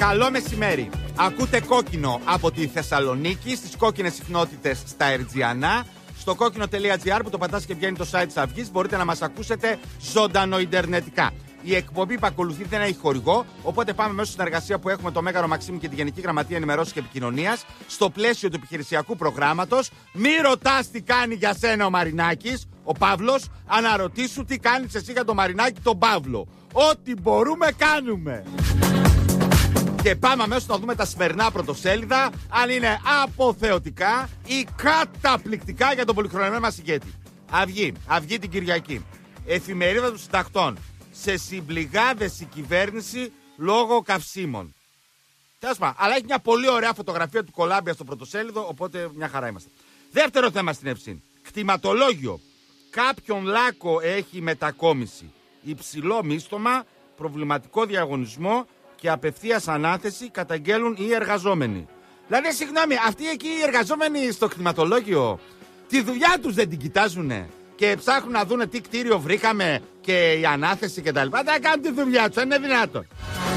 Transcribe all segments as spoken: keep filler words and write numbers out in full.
Καλό μεσημέρι. Ακούτε Κόκκινο από τη Θεσσαλονίκη, στις κόκκινες συχνότητες στα Ερτζιανά. Στο κόκκινο τελεία τζι άρ που το πατάς και βγαίνει το site της Αυγής, μπορείτε να μας ακούσετε ζωντανοιντερνετικά. Η εκπομπή που ακολουθεί δεν έχει χορηγό, οπότε πάμε μέσω στην εργασία που έχουμε το Μέγαρο Μαξίμου και τη Γενική Γραμματεία Ενημερώσεως και Επικοινωνίας στο πλαίσιο του επιχειρησιακού προγράμματος. Μη ρωτάς τι κάνει για σένα ο Μαρινάκης, ο Παύλος, αναρωτήσου τι κάνεις εσύ για το Μαρινάκη τον Παύλο. Ό,τι μπορούμε κάνουμε. Και πάμε αμέσως να δούμε τα σημερινά πρωτοσέλιδα, αν είναι αποθεωτικά ή καταπληκτικά για τον πολυχρονεμένο μας ηγέτη. Αυγή, Αυγή την Κυριακή. Εφημερίδα των Συντακτών. Σε συμπληγάδες η κυβέρνηση λόγω καυσίμων. Τέλος πάντων, αλλά έχει μια πολύ ωραία φωτογραφία του Κολάμπια στο πρωτοσέλιδο, οπότε μια χαρά είμαστε. Δεύτερο θέμα στην Ευσύν. Κτηματολόγιο. Κάποιον λάκκο έχει μετακόμιση. Υψηλό μίστομα, προβληματικό διαγωνισμό και απευθείας ανάθεση καταγγέλουν οι εργαζόμενοι. Δηλαδή, συγγνώμη, αυτοί εκεί οι εργαζόμενοι στο κτηματολόγιο, τη δουλειά τους δεν την κοιτάζουνε και ψάχνουν να δούνε τι κτίριο βρήκαμε και η ανάθεση κτλ. Δεν κάνουν τη δουλειά τους, είναι δυνατόν.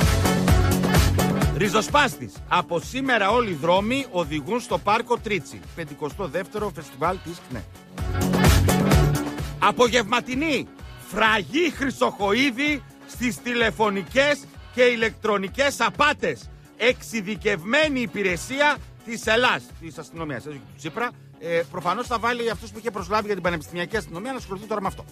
Ριζοσπάστης. Από σήμερα όλοι οι δρόμοι οδηγούν στο πάρκο Τρίτσι. πενηκοστό δεύτερο φεστιβάλ της ΚΝΕ. Απογευματινή. Φραγή Χρυσοχοΐδη στις τηλεφωνικές και ηλεκτρονικές απάτες. Εξειδικευμένη υπηρεσία της Ελλάς, της αστυνομίας, του Τσίπρα. Ε, προφανώς θα βάλει αυτούς που είχε προσλάβει για την πανεπιστημιακή αστυνομία να ασχοληθεί τώρα με αυτό.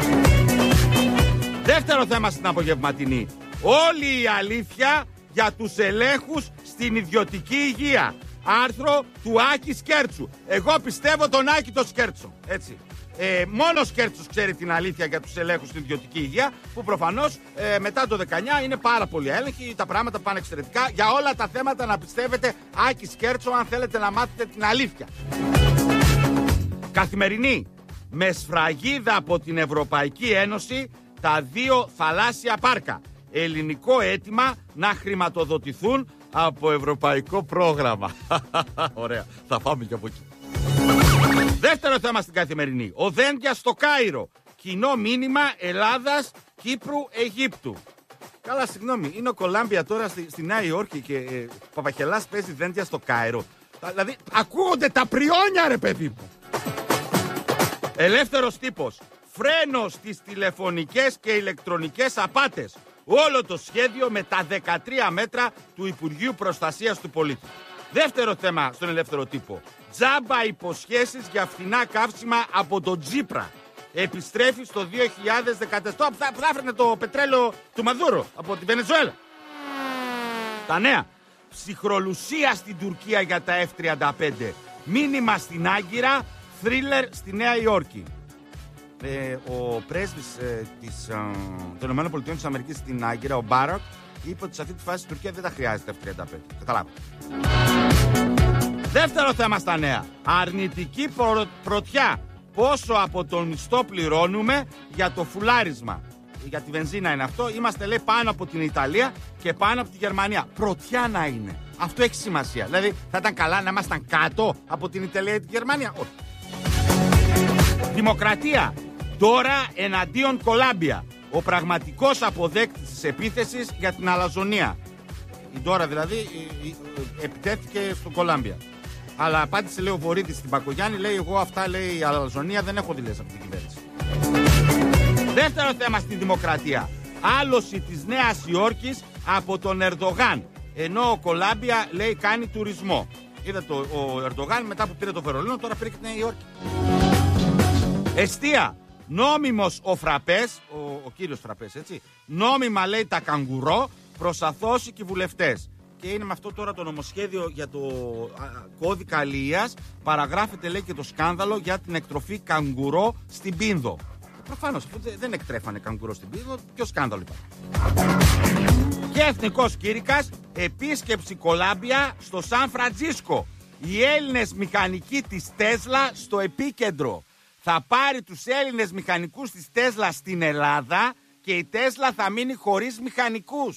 Δεύτερο θέμα στην απογευματινή. Όλη η αλήθεια για τους ελέγχους στην ιδιωτική υγεία. Άρθρο του Άκη Σκέρτσου. Εγώ πιστεύω τον Άκη το Σκέρτσο. Έτσι. Ε, μόνο ο Σκέρτσος ξέρει την αλήθεια για τους ελέγχους στην ιδιωτική υγεία, που προφανώς ε, μετά το δεκαεννιά είναι πάρα πολύ έλεγχοι, τα πράγματα πάνε εξαιρετικά. Για όλα τα θέματα να πιστεύετε Άκη Σκέρτσο αν θέλετε να μάθετε την αλήθεια. Καθημερινή. Με σφραγίδα από την Ευρωπαϊκή Ένωση τα δύο θαλάσσια πάρκα. Ελληνικό αίτημα να χρηματοδοτηθούν από ευρωπαϊκό πρόγραμμα. Ωραία, θα πάμε και από εκεί. Δεύτερο θέμα στην Καθημερινή. Ο Δένδια στο Κάιρο. Κοινό μήνυμα Ελλάδας, Κύπρου, Αιγύπτου. Καλά, συγγνώμη, είναι ο Κολάμπια τώρα στη, στη Νέα Υόρκη και ε, Παπαχελάς παίζει Δένδια στο Κάιρο. Δηλαδή, ακούγονται τα πριόνια, ρε παιδί μου. Ελεύθερος τύπος. Φρένο στις τηλεφωνικές και ηλεκτρονικές απάτες. Όλο το σχέδιο με τα δεκατρία μέτρα του Υπουργείου Προστασίας του Πολίτη. Δεύτερο θέμα στον ελεύθερο τύπο. Τζάμπα υποσχέσεις για φθηνά καύσιμα από τον Τσίπρα. Επιστρέφει στο δύο χιλιάδες δεκατέσσερα που θα, θα έφερνε το πετρέλαιο του Μαδούρο από τη Βενεζουέλα. Τα νέα. Ψυχρολουσία στην Τουρκία για τα εφ τριάντα πέντε. Μήνυμα στην Άγκυρα. Θρίλερ στη Νέα Υόρκη. Ε, ο πρέσβης ε, της, ε, των ΗΠΑ στην Άγκυρα, ο Μπάροκ, είπε ότι σε αυτή τη φάση η Τουρκία δεν τα χρειάζεται εφ τριάντα πέντε. Καταλάβω. Δεύτερο θέμα στα νέα. Αρνητική προ... πρωτιά. Πόσο από τον μισθό πληρώνουμε για το φουλάρισμα. Για τη βενζίνα είναι αυτό. Είμαστε, λέει, πάνω από την Ιταλία και πάνω από τη Γερμανία. Πρωτιά να είναι. Αυτό έχει σημασία. Δηλαδή, θα ήταν καλά να ήμασταν κάτω από την Ιταλία και τη Γερμανία. Όχι. Δημοκρατία. Τώρα εναντίον Κολάμπια. Ο πραγματικός αποδέκτης της επίθεσης για την αλαζονία. Η Ντόρα δηλαδή επιτέθηκε στον Κολάμπια. Αλλά απάντησε, λέει, ο Βορύδης στην Πακογιάννη, λέει, εγώ αυτά, λέει, η αλαζονία δεν έχω δηλέσει από την κυβέρνηση. Δεύτερο θέμα στην δημοκρατία. Άλωση της Νέας Υόρκης από τον Ερντογάν. Ενώ ο Κολάμπια, λέει, κάνει τουρισμό. Είδατε, ο Ερντογάν μετά που πήρε το Βερολίνο, τώρα πήρε και τη Νέα Υόρκη. Εστία. Νόμιμος ο Φραπές, ο, ο κύριος Φραπές, έτσι. Νόμιμα, λέει, τα καγκουρό, προσαθώσει και βουλευτές. Και είναι με αυτό τώρα το νομοσχέδιο για το α, κώδικα αλληλείας. Παραγράφεται, λέει, και το σκάνδαλο για την εκτροφή καγκουρό στην Πίνδο. Προφανώς, δεν εκτρέφανε καγκουρό στην Πίνδο, ποιο σκάνδαλο υπάρχει. Και εθνικός κήρυκας, επίσκεψη Κολάμπια στο Σαν Φραντζίσκο. Οι Έλληνες μηχανικοί της Τέσλα στο επίκεντρο. Θα πάρει τους Έλληνες μηχανικούς της Τέσλα στην Ελλάδα και η Τέσλα θα μείνει χωρίς μηχανικούς.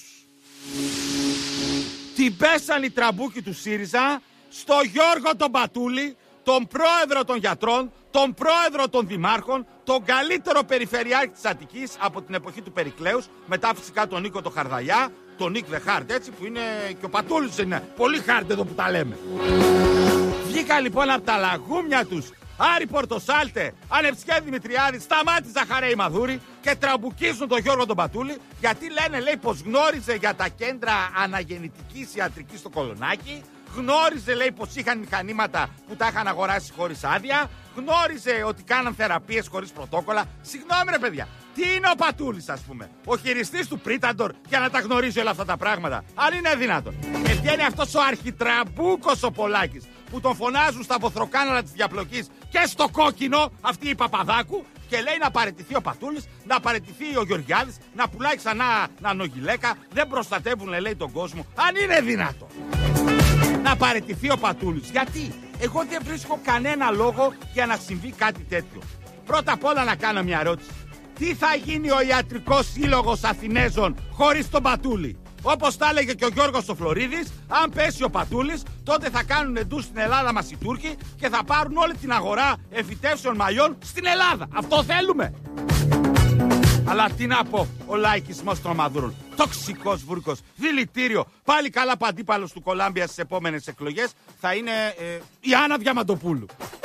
Την πέσαν οι τραμπούκοι του ΣΥΡΙΖΑ στο Γιώργο τον Πατούλη, τον πρόεδρο των γιατρών, τον πρόεδρο των δημάρχων, τον καλύτερο περιφερειάρχη της Αττικής από την εποχή του Περικλέους, μετά φυσικά τον Νίκο το Χαρδαλιά, το Nick the Hard, έτσι, που είναι και ο Πατούλης είναι πολύ hard εδώ που τα λέμε. Βγήκα λοιπόν από τα λαγούμια τους Άρη Πορτοσάλτε, Ανεψιέ Δημητριάδη, Σταμάτη Ζαχαρέη Μαδούρη και τραμπουκίζουν τον Γιώργο τον Πατούλη, γιατί λένε, λέει, πως γνώριζε για τα κέντρα αναγεννητικής ιατρικής στο Κολονάκι, γνώριζε, λέει, πως είχαν μηχανήματα που τα είχαν αγοράσει χωρίς άδεια, γνώριζε ότι κάναν θεραπείες χωρίς πρωτόκολλα. Συγγνώμη ρε παιδιά, τι είναι ο Πατούλης, ας πούμε, ο χειριστής του Πρίταντορ, για να τα γνωρίζει όλα αυτά τα πράγματα? Αν είναι δυνατόν. Και βγαίνει αυτός ο αρχιτραμπούκος ο Πολάκης, που τον φωνάζουν στα βοθροκάναλα της διαπλοκής και στο κόκκινο, αυτή η Παπαδάκου, και λέει να παραιτηθεί ο Πατούλης, να παραιτηθεί ο Γεωργιάδης, να πουλάει ξανά νανογυλαίκα, δεν προστατεύουν, λέει, τον κόσμο. Αν είναι δυνατόν να παραιτηθεί ο Πατούλης. Γιατί? Εγώ δεν βρίσκω κανένα λόγο για να συμβεί κάτι τέτοιο. Πρώτα απ' όλα να κάνω μια ερώτηση. Τι θα γίνει ο Ιατρικός Σύλλογος Αθηνέζων χωρίς τον Πατούλη? Όπως τα έλεγε και ο Γιώργος ο Φλωρίδης, αν πέσει ο Πατούλης, τότε θα κάνουν ντου στην Ελλάδα μας οι Τούρκοι και θα πάρουν όλη την αγορά εμφυτεύσεων μαλλιών στην Ελλάδα. Αυτό θέλουμε? Αλλά τι να πω, ο λαϊκισμός των μαδούρων. Τοξικός βούρκος, δηλητήριο. Πάλι καλά που αντίπαλος του Κολάμπια στις επόμενες εκλογές θα είναι ε, η Άννα Διαμαντοπούλου.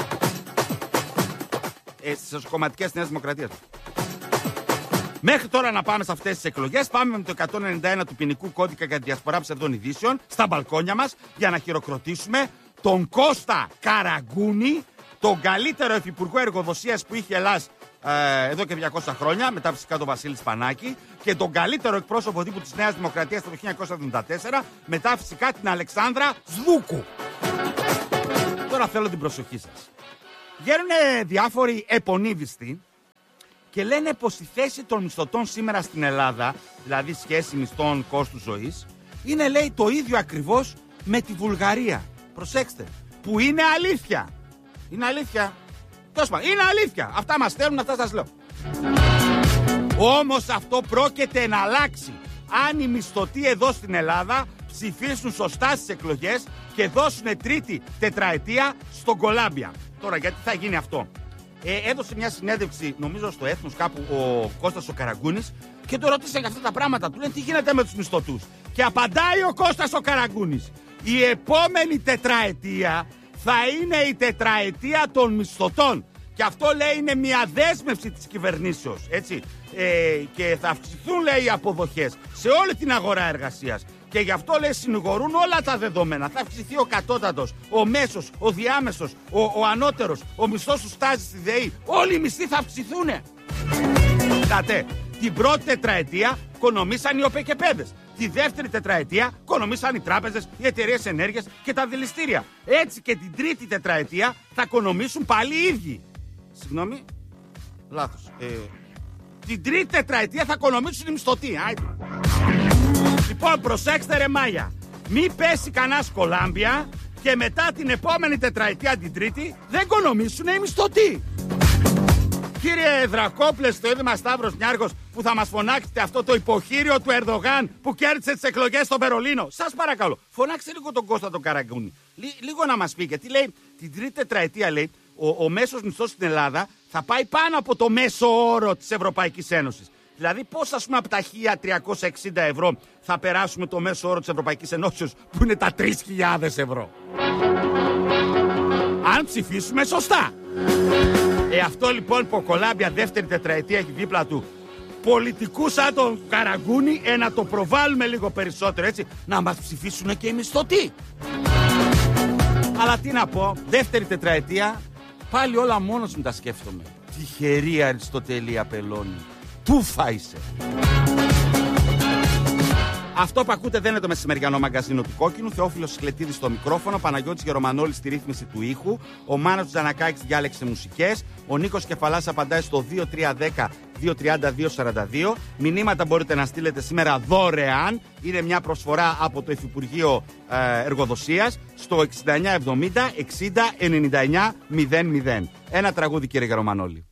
Ε, στις κομματικές Νέας Δημοκρατίας. Μέχρι τώρα να πάμε σε αυτές τις εκλογές, πάμε με το εκατόν ενενήντα ένα του ποινικού κώδικα για τη διασπορά ψευδών ειδήσεων στα μπαλκόνια μας για να χειροκροτήσουμε τον Κώστα Καραγκούνη, τον καλύτερο υφυπουργό εργοδοσίας που είχε η Ελλάδα ε, εδώ και διακόσια χρόνια, μετά φυσικά τον Βασίλη Σπανάκη, και τον καλύτερο εκπρόσωπο τύπου της Νέας Δημοκρατίας το χίλια εννιακόσια εβδομήντα τέσσερα, μετά φυσικά την Αλεξάνδρα Σβούκου. Τώρα θέλω την προσοχή σας. Βγαίνουν διάφοροι επονίδιστοι και λένε πως η θέση των μισθωτών σήμερα στην Ελλάδα, δηλαδή σχέση μισθών κόστους ζωής, είναι, λέει, το ίδιο ακριβώς με τη Βουλγαρία. Προσέξτε, που είναι αλήθεια. Είναι αλήθεια. Τέλος πάντων, είναι αλήθεια. Αυτά μας στέλνουν, αυτά σας λέω. Όμως αυτό πρόκειται να αλλάξει αν οι μισθωτοί εδώ στην Ελλάδα ψηφίσουν σωστά στις εκλογές και δώσουν τρίτη τετραετία στον Κολάμπια. Τώρα, γιατί θα γίνει αυτό? Ε, έδωσε μια συνέντευξη, νομίζω στο Έθνος, κάπου ο Κώστας ο Καραγκούνης, και το ρώτησε για αυτά τα πράγματα. Του λένε τι γίνεται με τους μισθωτούς. Και απαντάει ο Κώστας ο Καραγκούνης: η επόμενη τετραετία θα είναι η τετραετία των μισθωτών. Και αυτό, λέει, είναι μια δέσμευση της κυβερνήσεως, έτσι. Ε, και θα αυξηθούν, λέει, οι αποδοχές σε όλη την αγορά εργασίας. Και γι' αυτό, λέει, συνηγορούν όλα τα δεδομένα. Θα αυξηθεί ο κατώτατος, ο μέσος, ο διάμεσος, ο, ο ανώτερος, ο μισθός του στάζι στη ΔΕΗ. Όλοι οι μισθοί θα αυξηθούν. Κοιτάτε, την πρώτη τετραετία οικονομήσαν οι ΟΠΕΚΕΠΕΔες. Τη δεύτερη τετραετία οικονομήσαν οι τράπεζες, οι εταιρείες ενέργειας και τα δηληστήρια. Έτσι και την τρίτη τετραετία θα οικονομήσουν πάλι οι ίδιοι. Συγγνώμη, λάθος. Ε, την τρίτη τετραετία θα οικονομήσουν οι μισθωτοί. Άιτε. Λοιπόν, προσέξτε ρε Μάγια, μη πέσει κανένα Κολάμπια και μετά την επόμενη τετραετία, την τρίτη, δεν οικονομήσουν οι μισθωτοί. Κύριε Δρακόπλε, στο Ίδρυμα Σταύρος Νιάρχος, που θα μας φωνάξετε αυτό το υποχείριο του Ερδογάν που κέρδισε τις εκλογές στο Βερολίνο, σας παρακαλώ, φωνάξτε λίγο τον Κώστα τον Καραγκούνη. Λί, λίγο να μας πει, γιατί λέει την τρίτη τετραετία, λέει, ο, ο μέσος μισθός στην Ελλάδα θα πάει πάνω από το μέσο όρο της Ευρωπαϊκής Ένωσης. Δηλαδή, πώς, ας πούμε, από τα χίλια τριακόσια εξήντα ευρώ θα περάσουμε το μέσο όρο της Ευρωπαϊκής Ενώσεως, που είναι τα τρεις χιλιάδες ευρώ. Αν ψηφίσουμε σωστά. Ε, αυτό λοιπόν που ο Κολάμπια δεύτερη τετραετία έχει δίπλα του πολιτικού σαν τον Καραγκούνη, ε, να το προβάλλουμε λίγο περισσότερο, έτσι, να μας ψηφίσουν και οι μισθωτοί. Αλλά τι να πω, δεύτερη τετραετία, πάλι όλα μόνος μου τα σκέφτομαι. Τυχερή Αριστοτέλη Απελώνη. Πού φάισε. Αυτό που ακούτε δεν είναι το μεσημεριανό μαγκαζίνο του Κόκκινου. Θεόφιλος Σκλετίδης στο μικρόφωνο, Παναγιώτης Γερομανόλης στη ρύθμιση του ήχου, ο Μάνος Τζανακάκης διάλεξε μουσικές, ο Νίκος Κεφαλάς απαντάει στο δύο τρία ένα μηδέν δύο τριάντα δύο σαράντα δύο. Μηνύματα μπορείτε να στείλετε σήμερα δωρεάν. Είναι μια προσφορά από το Υφυπουργείο ε, Εργοδοσίας στο εξήντα εννιά εβδομήντα εξήντα ενενήντα εννιά μηδέν μηδέν. Ένα τραγούδι, κύριε Γερομανόλη.